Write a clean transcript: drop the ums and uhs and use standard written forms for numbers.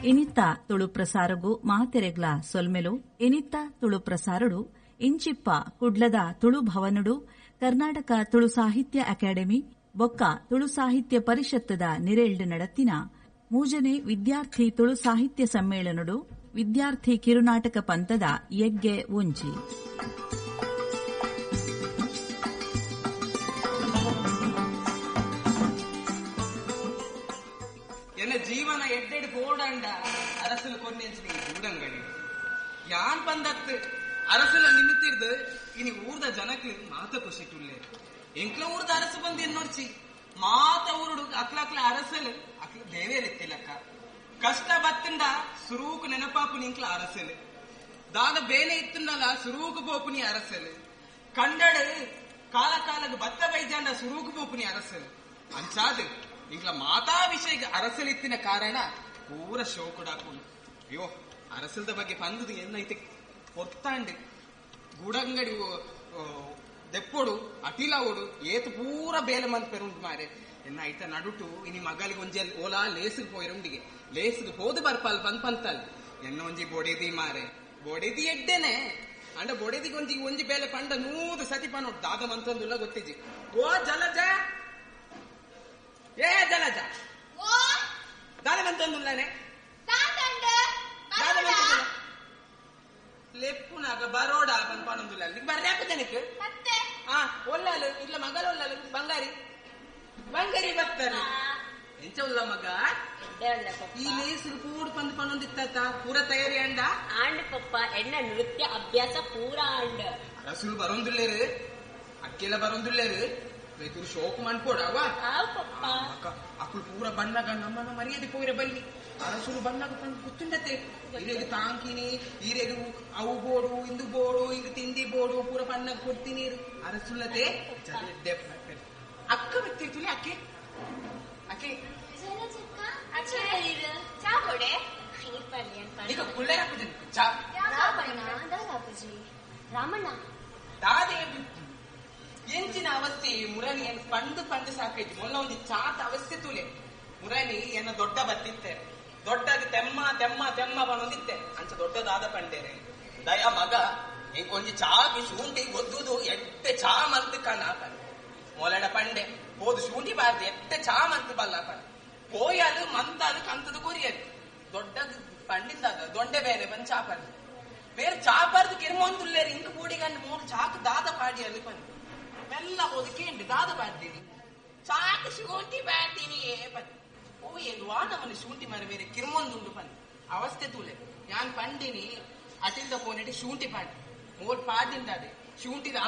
ಇನಿತ್ತ ತುಳು ಪ್ರಸಾರಗು ಮಾತೆರೆಗ್ಲ ಸೊಲ್ಮೆಲು ಇನಿತ್ತ ತುಳು ಪ್ರಸಾರಡು ಇಂಚಿಪ್ಪ ಕುಡ್ಲದ ತುಳು ಭವನುಡು ಕರ್ನಾಟಕ ತುಳು ಸಾಹಿತ್ಯ ಅಕಾಡೆಮಿ ಬೊಕ್ಕ ತುಳು ಸಾಹಿತ್ಯ ಪರಿಷತ್ತದ ನಿರೇಳ್ಡು ನಡತ್ತಿನ ಮೂಜನೆ ವಿದ್ಯಾರ್ಥಿ ತುಳು ಸಾಹಿತ್ಯ ಸಮ್ಮೇಳನಡು ವಿದ್ಯಾರ್ಥಿ ಕಿರುನಾಟಕ ಪಂಥದ ಯಗ್ಗೆ ಒಂಜಿ ಜೀವನ ಎಡ್ಡೆಡ್ ಬೋರ್ಡಂಡ ಅರಸಲು ಕೊನ್ನೆಂಚಿನ ಗೂಡಂಗಡಿ ಯಾನ್ ಬಂದತ್ತು ಅರಸಲ ನಿನ್ನುತ್ತಿರ್ದು ಇನಿ ಊರ್ದ ಜನಕ್ಕೆ ಮಾತ ಖುಷಿಟ್ಟುಳ್ಳೇ ಎಂಕ್ಲ ಊರ್ದ ಅರಸು ಬಂದು ಎನ್ನೋರ್ಚಿ ಮಾತ ಊರುಡು ಅಕ್ಲ ಅರಸಲು ಅಕ್ಲ ದೇವೇರೆತ್ತಿಲಕ್ಕ ಕಷ್ಟ ಬತ್ತಂಡ ಸುರೂಕು ನೆನಪಾಪುನಿ ಇಂಕ್ಲ ಅರಸಲು ದಾದ ಬೇನೆ ಇತ್ತುಂಡಲ್ಲ ಸುರೂಕು ಪೋಪುನಿ ಅರಸಲು ಕಂಡಡು ಕಾಲಕ್ಕೆ ಬತ್ತ ಬೈಜಾಂಡ ಸುರೂಕು ಪೋಪುನಿ ಅರಸಲು ಅಂಚಾದು ಇಂಕ್ಲ ಮಾತಾ ವಿಷಯ ಅರಸಲಿತ್ತಿನ ಕಾರಣ ಪೂರ ಶೋಕುಡಾಕೊಂಡು ಅಯ್ಯೋ ಅರಸಲ್ದ ಬಗ್ಗೆ ಪಂದದು ಏನೈತೆ ಹೊತ್ತಾಂಡು ಗೂಡಂಗಡಿ ದೆಪ್ಪೊಡು ಅಟಿಲವೋಡು ಏತು ಪೂರ ಬೇಲೆ ಮಂತ್ ಪೆರುಂಟು ಮಾರೆ ಎನ್ನ ಐತ ನಡುಟು ಇನಿ ಮಗಲಿಗೆ ಒಂಜಿ ಓಲಾ ಲೇಸಿಗೆ ಪೋಯಿರುಂಡಿಗೆ ಲೇಸಿಗೆ ಹೋದು ಬರ್ಪಲ್ ಪಂತಲ್ ಎನ್ನ ಒಂಜಿ ಬೊಡೆದಿ ಮಾರೆ ಬೊಡೆದಿ ಎಡ್ಡೆನೆ ಅಂಡ ಬೊಡೆದಿಗೆ ಒಂಜಿ ಬೇಲೆ ಪಂಡ 100 ಸತಿ ಪನೋಡು ದಾದ ಮಂತಂದುಲ್ಲ ಗೊತ್ತಿಜಿ ಓ ಜಲಜ ಏ ಜಲಜ ದಾದ ಮಂತಂದುಲ್ಲನೆ ಲೆಪ್ಪುನಾಗ ಬರೋಡ ಪನೊಂದುಲ್ಲ ಬರ್ರ್ಯಾಪ ಜನಕ್ಕೆ ಒಲ್ಲಾಲು ಇಲ್ಲ ಮಗಲ ಒಲ್ಲಾಲು ಬಂಗಾರಿ ಬರ್ತಾರೆ ಎಂಚ ಉಲ್ಲ ಮಗ ಈ ಲೇಸರು ಪೂಡ್ ಪನೊಂದಿತ್ತ ಪೂರ ತಯಾರಿ ಅಂಡ ಆಂಡ್ ಪಪ್ಪ ಎನ್ನ ನೃತ್ಯ ಅಭ್ಯಾಸ ಪೂರ ಆಂಡ್ ರಸುಲು ಬರೊಂದುಲ್ಲೇರು ಅಕ್ಕೆಲ್ಲ ಬರೊಂದುಲ್ಲೇರು ರೈತರು ಶೋಕ್ ಮಾಡ್ಕೊಡವ ಅಕ್ಕಳು ಪೂರ ಬಣ್ಣಗ ನಮ್ಮನ್ನ ಮರ್ಯಾದೆ ಪೋಯಿರ ಬಲ್ಲಿ ಅರಸುಲು ಬಣ್ಣಗ ಗೊತ್ತುಂಡತೆ ಇರೆಗೆ ತಾಂಕಿನಿ ಇರೆಗೆ ಅವು ಬೋಡು ಇಂದು ಬೋಡು ಈಗ ತಿಂಡಿ ಬೋಡು ಪೂರ ಬಣ್ಣಗ ಕೊಡ್ತೀನಿ ಅರಸುಲ್ಲತೆ ಅಕ್ಕ ಬರ್ತಿರ್ತೀವಿ ಅಕ್ಕೆ ಅಕ್ಕೆ ಈಗ ಕುಳ್ಳೆ ಹಾಕಿದ್ದೀನಿ ಚಾ ರಾಮಣ್ಣ ದಾದೆ ಎಂಚಿನ ಅವಸ್ಥೆ ಮುರಳಿ ಪಂಡು ಸಾಕೈತಿ ಮೊಲ್ಲ ಒಂದು ಚಾತ ಅವಸ್ಥೆ ತುಲೆ ಮುರಳಿ ಎನ್ನ ದೊಡ್ಡ ಬತ್ತಿತ್ತೆ ದೊಡ್ಡದ ತೆಮ್ಮ ಬಂದಿತ್ತೆ ಅಂಚ ದೊಡ್ಡದಾದ ಪಂಡೇರೆ ದಯ ಮಗ ಇಂಕೊಂಜಿ ಚಾಪಿ ಶೂಂಠಿ ಗೊದ್ದುದು ಎಟ್ಟೆ ಚಾ ಮಂತ್ ಕಣ ಮೊಲಡ ಪಂಡೆ ಹೋದು ಶೂಂಠಿ ಬಾರ್ದು ಎಟ್ಟೆ ಚಾ ಮಂತ್ ಬಲ್ಲ ಪಂಡ ಪೋಯದು ಮಂತದು ಕಂತದು ಕೊರಿಯದು ದೊಡ್ಡದು ಪಂಡಿಂದಾದ ದೊಡ್ಡೆ ಬೇರೆ ಬಂದ್ ಚಾಪರ್ದು ಬೇರೆ ಚಾಪರ್ದು ಕಿರ್ಮೊಂದುಲ್ಲೇರಿ ಇಂಕ ಕೂಡಿಗಂಡು 3 ಚಾಕು ದಾದ ಪಾಡಿಯಲ್ಲಿ ಪಂಡ ಮೆಲ್ಲ ಹೋದ ಕೇಂದ್ರ ದಾದ ಬಾರ್ತೀನಿ ಚಾಕು ಶೂಂಠಿ ಬಾರ್ತೀನಿ ಓ ಎಂದು ವಾನವನು ಶೂಂಠಿ ಮರ ಬೇರೆ ಕಿರ್ಮೊಂದುಂಡು ಪಂಡ ಅವಸ್ಥೆ ತೂಲೆ ಯಾನ್ ಪಂಡಿನಿ ಅಟಿಲ್ದ ಪೋನೆಟಿ ಶೂಂಠಿ ಪಾಡಿ 3 ಪಾಡಿಂದಾದೆ ಶೂಂಠಿದ